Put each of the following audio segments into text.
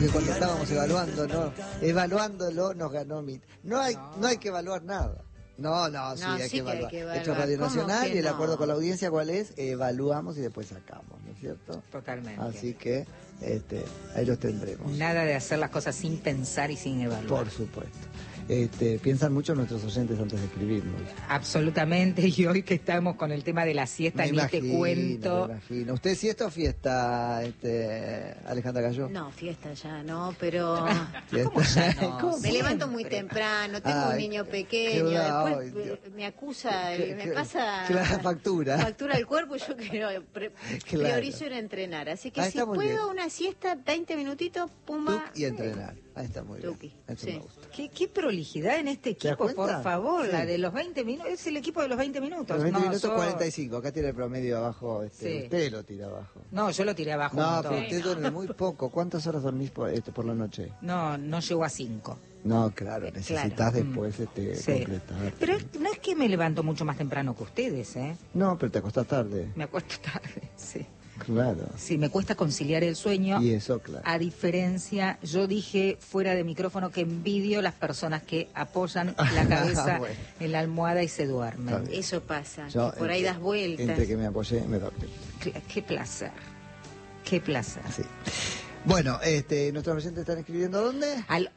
que cuando estábamos evaluándolo nos ganó MIT. No hay que evaluar nada. Sí, hay que evaluar. Hecho Radio Nacional y el acuerdo con la audiencia, ¿cuál es? Evaluamos y después sacamos, ¿no es cierto? Totalmente. Así que ahí los tendremos. Nada de hacer las cosas sin pensar y sin evaluar. Por supuesto. Piensan mucho nuestros oyentes antes de escribirnos. Absolutamente, y hoy que estamos con el tema de la siesta, ni te cuento. Me imagino. ¿Usted siesta o fiesta, Alejandra Gallo? No, fiesta ya no, pero... ¿Cómo ya no? ¿Cómo? Me levanto muy temprano, tengo un niño pequeño, después me acusa, me pasa... Factura el cuerpo y yo priorizo en entrenar. Así que si puedo una siesta, 20 minutitos, pumba... Y entrenar. Ahí está muy bien. Eso sí. me gusta. ¿Qué prolijidad en este equipo, por favor? Sí. La de los 20 minutos. Es el equipo de los 20 minutos. Los 20 minutos 45. Acá tiene el promedio abajo. Sí. Usted lo tira abajo. No, yo lo tiré abajo. No, pero usted duerme muy poco. ¿Cuántas horas dormís por la noche? No llego a 5. No, claro, necesitas después completar. Pero no es que me levanto mucho más temprano que ustedes, ¿eh? No, pero te acostás tarde. Me acuesto tarde, sí. Claro. Sí, me cuesta conciliar el sueño. Y eso, claro. A diferencia, yo dije fuera de micrófono que envidio las personas que apoyan la cabeza en la almohada y se duermen. Eso pasa, que por ahí das vueltas. Entre que me apoyé, me dormí. Qué placer. Qué placer. Sí. Bueno, nuestros oyentes están escribiendo ¿dónde? Al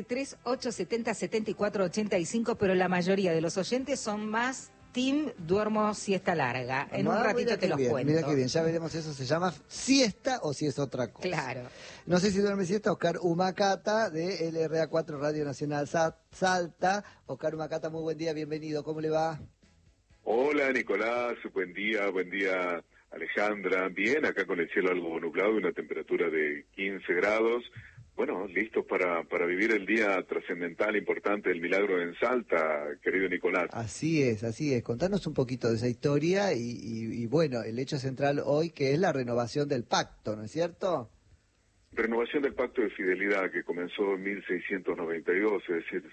1138707485, pero la mayoría de los oyentes son más team duermo siesta larga. En un ratito te los cuento. Mira qué bien, ya veremos eso. ¿Se llama siesta o si es otra cosa? Claro. No sé si duerme siesta. Oscar Humacata de LRA4 Radio Nacional Salta. Oscar Humacata, muy buen día, bienvenido. ¿Cómo le va? Hola Nicolás, buen día Alejandra. Bien, acá con el cielo algo nublado y una temperatura de 15 grados. Bueno, listos para vivir el día trascendental, importante del milagro en Salta, querido Nicolás. Así es. Contanos un poquito de esa historia y bueno, el hecho central hoy que es la renovación del pacto, ¿no es cierto? Renovación del pacto de fidelidad que comenzó en 1692, es decir,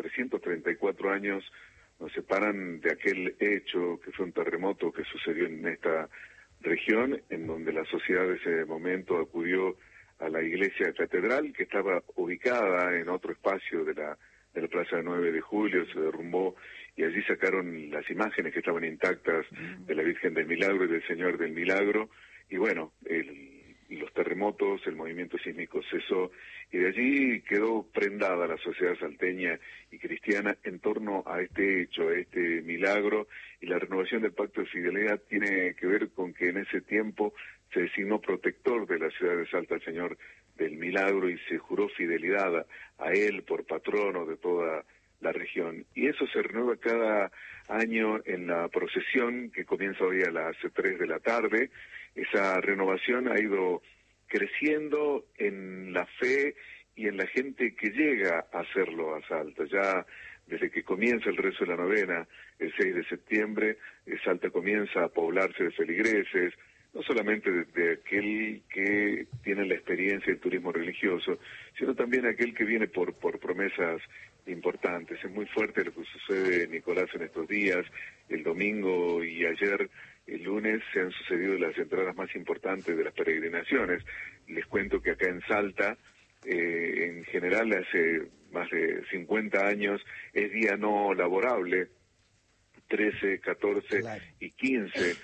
334 años nos separan de aquel hecho que fue un terremoto que sucedió en esta región, en donde la sociedad de ese momento acudió a la iglesia catedral, que estaba ubicada en otro espacio de la plaza 9 de Julio, se derrumbó y allí sacaron las imágenes que estaban intactas de la Virgen del Milagro y del Señor del Milagro, y bueno, los terremotos, el movimiento sísmico cesó, y de allí quedó prendada la sociedad salteña y cristiana en torno a este hecho, a este milagro, y la renovación del pacto de fidelidad tiene que ver con que en ese tiempo se designó protector de la ciudad de Salta al Señor del Milagro y se juró fidelidad a él por patrono de toda la región. Y eso se renueva cada año en la procesión que comienza hoy a las 3 de la tarde. Esa renovación ha ido creciendo en la fe y en la gente que llega a hacerlo a Salta. Ya desde que comienza el rezo de la novena, el 6 de septiembre, Salta comienza a poblarse de feligreses, no solamente de aquel que tiene la experiencia del turismo religioso, sino también aquel que viene por promesas importantes. Es muy fuerte lo que sucede, Nicolás, en estos días. El domingo y ayer, el lunes, se han sucedido las entradas más importantes de las peregrinaciones. Les cuento que acá en Salta, en general, hace más de 50 años, es día no laborable, 13, 14 y 15,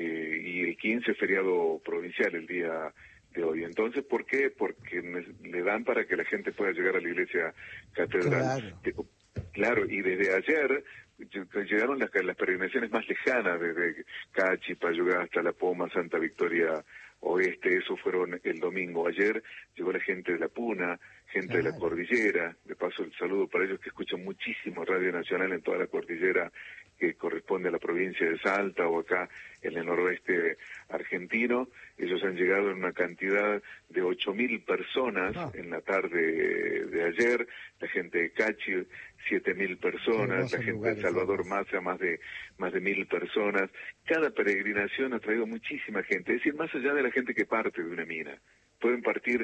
y el 15 es feriado provincial el día de hoy. Entonces, ¿por qué? Porque le dan para que la gente pueda llegar a la iglesia catedral. Claro, y desde ayer llegaron las peregrinaciones más lejanas, desde Cachi, Payugá hasta La Poma, Santa Victoria Oeste, eso fueron el domingo. Ayer llegó la gente de La Puna, gente de la cordillera, de paso el saludo para ellos que escuchan muchísimo Radio Nacional en toda la cordillera que corresponde a la provincia de Salta o acá en el noroeste argentino. Ellos han llegado en una cantidad de 8.000 personas en la tarde de ayer, la gente de Cachi 7.000 personas, la gente de Salvador Maza más de 1.000 personas. Cada peregrinación ha traído muchísima gente, es decir, más allá de la gente que parte de una mina, pueden partir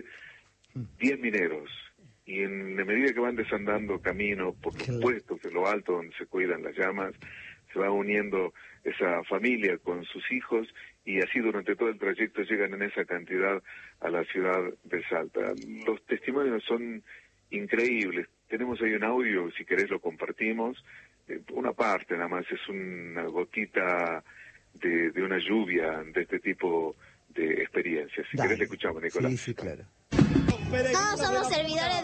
10 mineros, y en la medida que van desandando camino por los puestos de lo alto donde se cuidan las llamas, se va uniendo esa familia con sus hijos y así durante todo el trayecto llegan en esa cantidad a la ciudad de Salta. Los testimonios son increíbles. Tenemos ahí un audio, si querés lo compartimos. Una parte nada más, es una gotita de una lluvia de este tipo de experiencias. Si querés le escuchamos, Nicolás. Sí, claro. Todos somos servidores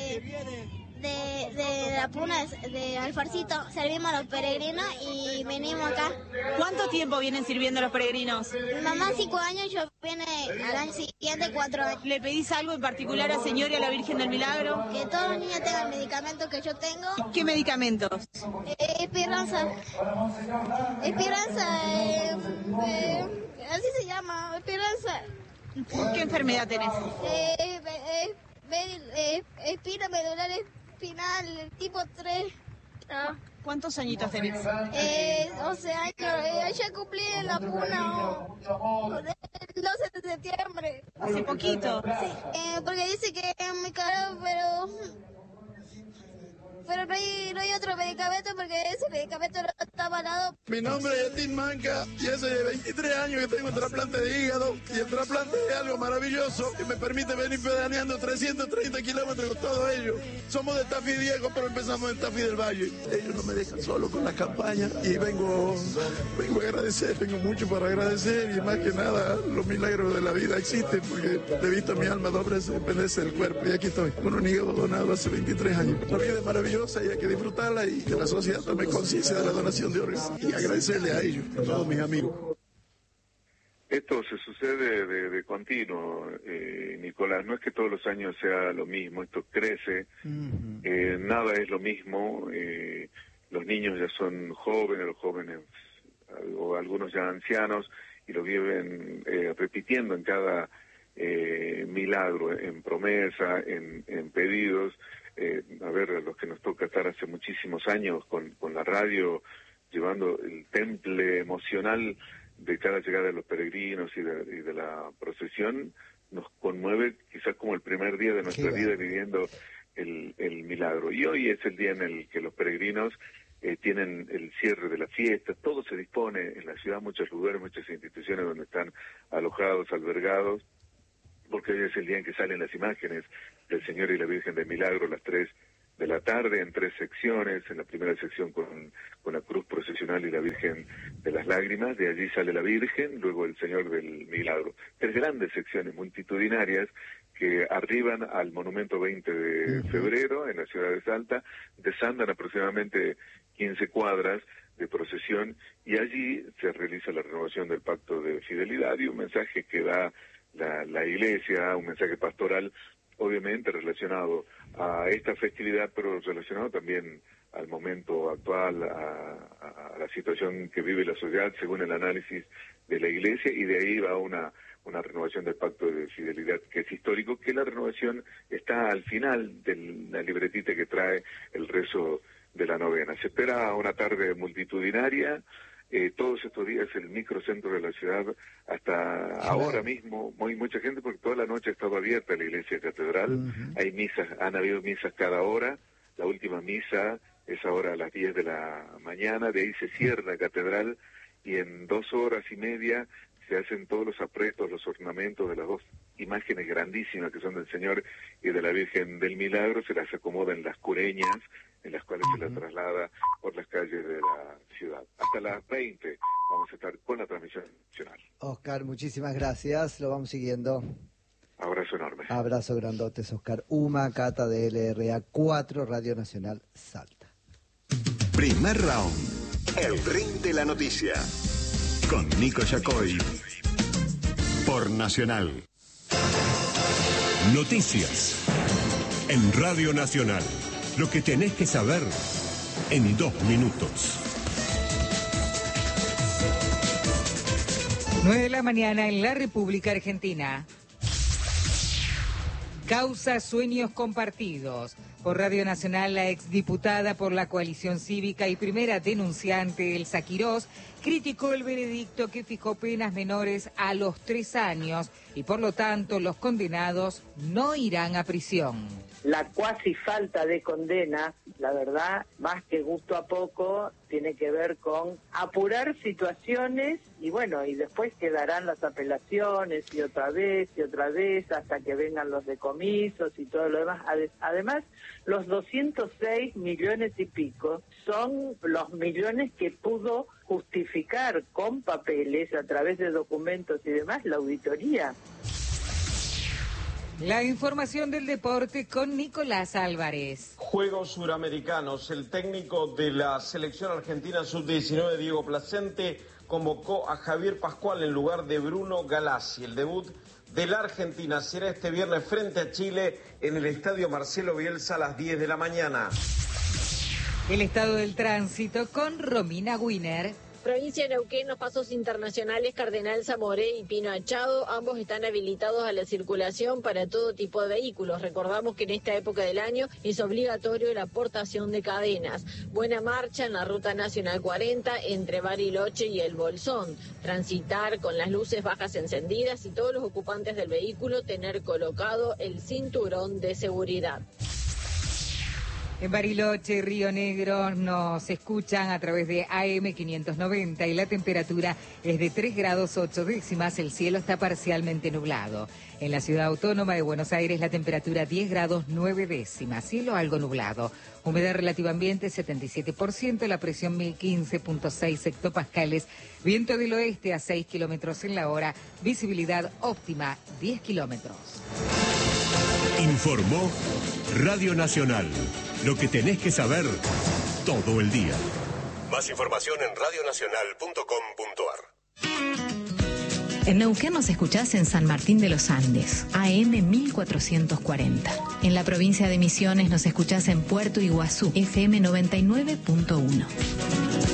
de la puna de Alfarcito, servimos a los peregrinos y venimos acá. ¿Cuánto tiempo vienen sirviendo los peregrinos? Mi mamá 5 años, yo viene al año siguiente 4 años. ¿Le pedís algo en particular al Señor y a la Virgen del Milagro? Que todos los niños tengan medicamentos que yo tengo. ¿Qué medicamentos? Esperanza. Esperanza, así se llama, Esperanza. ¿Qué enfermedad tenés? Espina medular espinal, tipo 3. ¿Cuántos añitos tenés? 12 años. Ya cumplí en la puna el 12 de septiembre. ¿Hace poquito? Sí, porque dice que es muy caro, pero no hay otro medicamento porque ese medicamento no está avalado. Mi nombre es Yatín Manca y hace 23 años que tengo un trasplante de hígado y el trasplante es algo maravilloso que me permite venir pedaleando 330 kilómetros con todo ello. Somos de Tafí Viejo, pero empezamos en Tafí del Valle. Ellos no me dejan solo con las campañas y vengo a agradecer, tengo mucho para agradecer y más que nada los milagros de la vida existen porque he visto mi alma doblecerse del cuerpo y aquí estoy con un hígado donado hace 23 años. La vida es maravillosa y hay que disfrutarla y que la sociedad tome conciencia de la donación de órganos y agradecerle a ellos, a todos mis amigos. Esto se sucede de continuo, Nicolás, no es que todos los años sea lo mismo, esto crece, nada es lo mismo, los niños ya son jóvenes, los jóvenes o algunos ya ancianos y lo viven repitiendo en cada milagro, en promesa, en pedidos. A ver, a los que nos toca estar hace muchísimos años con la radio, llevando el temple emocional de cada llegada de los peregrinos y de la procesión, nos conmueve quizás como el primer día de nuestra vida viviendo el milagro. Y hoy es el día en el que los peregrinos tienen el cierre de la fiesta, todo se dispone en la ciudad, muchos lugares, muchas instituciones donde están alojados, albergados, porque hoy es el día en que salen las imágenes del Señor y la Virgen del Milagro a las 3 de la tarde, en 3 secciones, en la primera sección con la cruz procesional y la Virgen de las Lágrimas, de allí sale la Virgen, luego el Señor del Milagro. 3 grandes secciones multitudinarias que arriban al monumento 20 de febrero en la ciudad de Salta, desandan aproximadamente 15 cuadras de procesión y allí se realiza la renovación del pacto de fidelidad y un mensaje que da la Iglesia, un mensaje pastoral obviamente relacionado a esta festividad, pero relacionado también al momento actual, a la situación que vive la sociedad según el análisis de la Iglesia, y de ahí va una renovación del pacto de fidelidad que es histórico, que la renovación está al final de la libretita que trae el rezo de la novena. Se espera una tarde multitudinaria. Todos estos días el microcentro de la ciudad, hasta ahora mismo, mucha gente, porque toda la noche ha estado abierta la iglesia catedral, hay misas, han habido misas cada hora, la última misa es ahora a las 10 de la mañana, de ahí se cierra la catedral y en 2 horas y media se hacen todos los apretos, los ornamentos de las 2 imágenes grandísimas que son del Señor y de la Virgen del Milagro, se las acomoda en las cureñas, en las cuales se la traslada por las calles de la ciudad. Hasta las 20 vamos a estar con la transmisión nacional. Oscar, muchísimas gracias, lo vamos siguiendo. Abrazo enorme. Abrazo grandotes, Oscar Uma, Cata de LRA 4, Radio Nacional Salta. Primer round, el ring de la noticia, con Nico Yacoy, por Nacional. Noticias, en Radio Nacional. Lo que tenés que saber en 2 minutos. 9 de la mañana en la República Argentina. Causa Sueños Compartidos. Por Radio Nacional, la exdiputada por la Coalición Cívica y primera denunciante Elsa Quirós criticó el veredicto que fijó penas menores a los 3 años y por lo tanto los condenados no irán a prisión. La cuasi falta de condena, la verdad, más que gusto a poco, tiene que ver con apurar situaciones y bueno, y después quedarán las apelaciones y otra vez hasta que vengan los decomisos y todo lo demás. Además, los 206 millones y pico son los millones que pudo justificar con papeles a través de documentos y demás la auditoría. La información del deporte con Nicolás Álvarez. Juegos Suramericanos. El técnico de la selección argentina sub-19, Diego Placente, convocó a Javier Pascual en lugar de Bruno Galassi. El debut de la Argentina será este viernes frente a Chile en el Estadio Marcelo Bielsa a las 10 de la mañana. El estado del tránsito con Romina Wiener. Provincia de Neuquén, los pasos internacionales Cardenal Zamoré y Pino Achado, ambos están habilitados a la circulación para todo tipo de vehículos. Recordamos que en esta época del año es obligatorio la portación de cadenas. Buena marcha en la Ruta Nacional 40 entre Bariloche y El Bolsón. Transitar con las luces bajas encendidas y todos los ocupantes del vehículo tener colocado el cinturón de seguridad. En Bariloche y Río Negro nos escuchan a través de AM 590 y la temperatura es de 3 grados 8 décimas. El cielo está parcialmente nublado. En la ciudad autónoma de Buenos Aires la temperatura 10 grados 9 décimas. Cielo algo nublado. Humedad relativa ambiente 77%, la presión 1015.6 hectopascales. Viento del oeste a 6 kilómetros en la hora. Visibilidad óptima 10 kilómetros. Informó Radio Nacional. Lo que tenés que saber todo el día. Más información en radionacional.com.ar. En Neuquén nos escuchás en San Martín de los Andes, AM 1440. En la provincia de Misiones nos escuchás en Puerto Iguazú, FM 99.1.